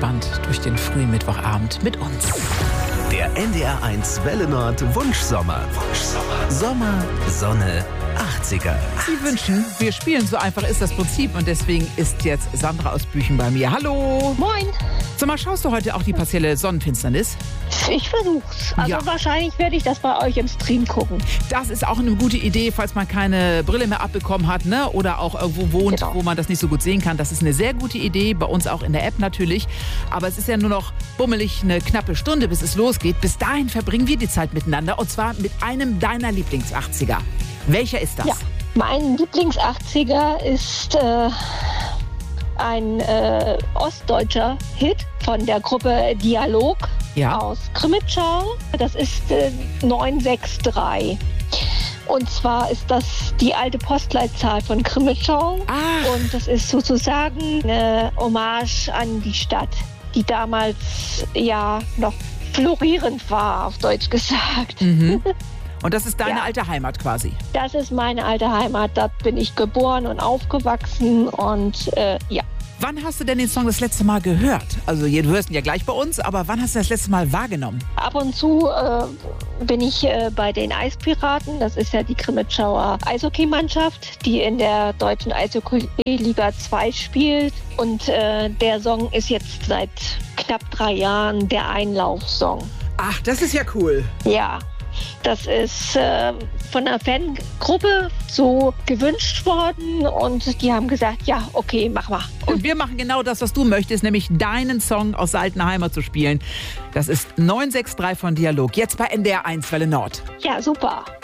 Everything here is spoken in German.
entspannt durch den frühen Mittwochabend mit uns. Der NDR1 Welle Nord Wunschsommer. Sommer, Sonne, 80er. Sie wünschen, wir spielen, so einfach ist das Prinzip. Und deswegen ist jetzt Sandra aus Büchen bei mir. Hallo. Moin. Sag mal, schaust du heute auch die partielle Sonnenfinsternis? Ich versuch's. Also Ja. wahrscheinlich werde ich das bei euch im Stream gucken. Das ist auch eine gute Idee, falls man keine Brille mehr abbekommen hat, ne? Oder auch irgendwo wohnt, Genau. wo man das nicht so gut sehen kann. Das ist eine sehr gute Idee, bei uns auch in der App natürlich. Aber es ist ja nur noch bummelig eine knappe Stunde, bis es losgeht. Bis dahin verbringen wir die Zeit miteinander, und zwar mit einem deiner Lieblings-80er. Welcher ist das? Ja. Mein Lieblings-80er ist ein ostdeutscher Hit von der Gruppe Dialog Ja. aus Krimitschau. Das ist 963. Und zwar ist das die alte Postleitzahl von Krimitschau. Ah. Und das ist sozusagen eine Hommage an die Stadt, die damals ja noch florierend war, auf Deutsch gesagt. Und das ist deine Ja. alte Heimat quasi. Das ist meine alte Heimat. Dort bin ich geboren und aufgewachsen. Und ja. Wann hast du denn den Song das letzte Mal gehört? Also, du hörst ihn ja gleich bei uns, aber wann hast du das letzte Mal wahrgenommen? Ab und zu bin ich bei den Eispiraten. Das ist ja die Krimitschauer Eishockeymannschaft, die in der deutschen Eishockey-Liga 2 spielt. Und der Song ist jetzt seit knapp 3 Jahren der Einlaufsong. Ach, das ist ja cool. Ja, das ist von einer Fangruppe so gewünscht worden. Und die haben gesagt, ja, okay, mach mal. Und wir machen genau das, was du möchtest, nämlich deinen Song aus der alten Heimat zu spielen. Das ist 963 von Dialog, jetzt bei NDR1 Welle Nord. Ja, super.